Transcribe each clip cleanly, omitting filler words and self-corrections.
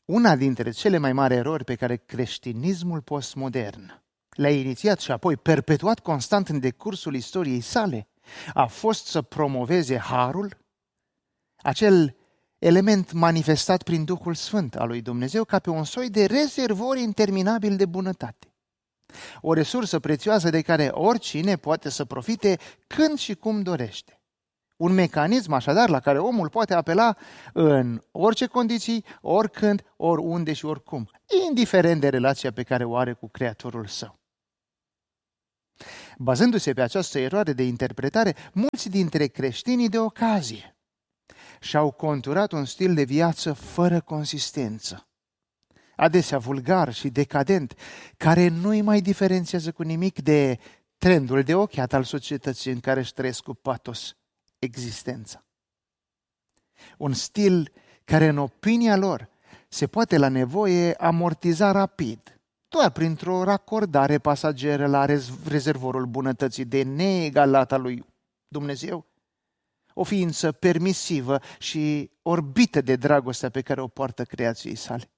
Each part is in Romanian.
Una dintre cele mai mari erori pe care creștinismul postmodern le-a inițiat și apoi perpetuat constant în decursul istoriei sale a fost să promoveze harul, acel element manifestat prin Duhul Sfânt al lui Dumnezeu, ca pe un soi de rezervor interminabil de bunătate. O resursă prețioasă de care oricine poate să profite când și cum dorește. Un mecanism așadar la care omul poate apela în orice condiții, oricând, oriunde și oricum, indiferent de relația pe care o are cu Creatorul său. Bazându-se pe această eroare de interpretare, mulți dintre creștinii de ocazie și-au conturat un stil de viață fără consistență, adesea vulgar și decadent, care nu-i mai diferențiază cu nimic de trendul de ochiat al societății în care își trăiesc cu patos existența. Un stil care, în opinia lor, se poate la nevoie amortiza rapid, doar printr-o racordare pasageră la rezervorul bunătății de neegalat al lui Dumnezeu, o ființă permisivă și orbită de dragostea pe care o poartă creației sale.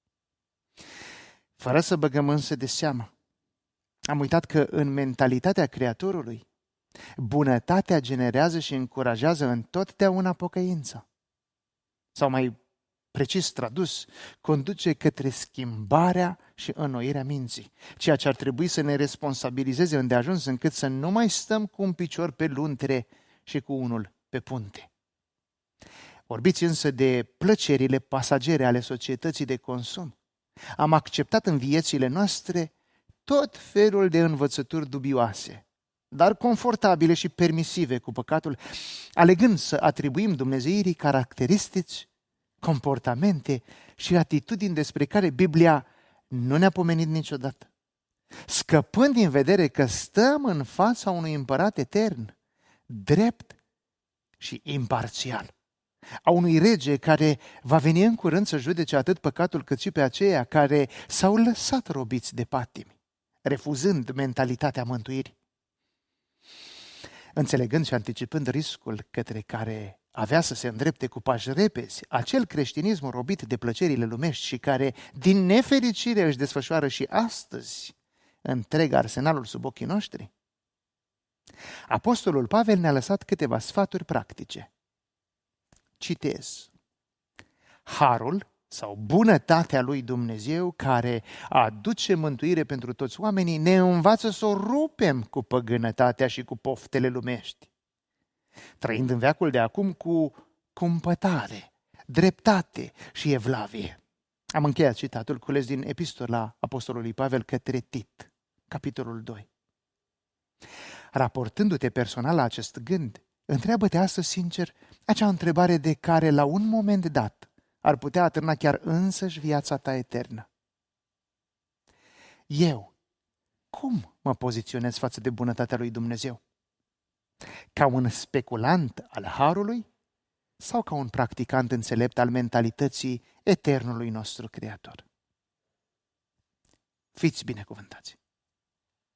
Fără să băgăm însă de seamă, am uitat că în mentalitatea Creatorului, bunătatea generează și încurajează întotdeauna pocăința. Sau mai precis tradus, conduce către schimbarea și înnoirea minții, ceea ce ar trebui să ne responsabilizeze îndeajuns încât să nu mai stăm cu un picior pe luntre și cu unul pe punte. Vorbiți însă de plăcerile pasagere ale societății de consum. Am acceptat în viețile noastre tot felul de învățături dubioase, dar confortabile și permisive cu păcatul, alegând să atribuim dumnezeirii caracteristici, comportamente și atitudini despre care Biblia nu ne-a pomenit niciodată. Scăpând din vedere că stăm în fața unui împărat etern, drept și imparțial, a unui rege care va veni în curând să judece atât păcatul cât și pe aceia care s-au lăsat robiți de patimi, refuzând mentalitatea mântuirii. Înțelegând și anticipând riscul către care avea să se îndrepte cu pași repezi acel creștinism robit de plăcerile lumești și care, din nefericire, își desfășoară și astăzi întreg arsenalul sub ochii noștri, Apostolul Pavel ne-a lăsat câteva sfaturi practice. Citez: harul sau bunătatea lui Dumnezeu, care aduce mântuire pentru toți oamenii, ne învață să o rupem cu păgânătatea și cu poftele lumești, trăind în veacul de acum cu cumpătare, dreptate și evlavie. Am încheiat citatul cules din epistola Apostolului Pavel către Tit, capitolul 2. Raportându-te personal la acest gând, întreabă-te astăzi sincer acea întrebare de care la un moment dat ar putea atârna chiar însăși viața ta eternă. Eu, cum mă poziționez față de bunătatea lui Dumnezeu? Ca un speculant al harului sau ca un practicant înțelept al mentalității eternului nostru Creator? Fiți binecuvântați!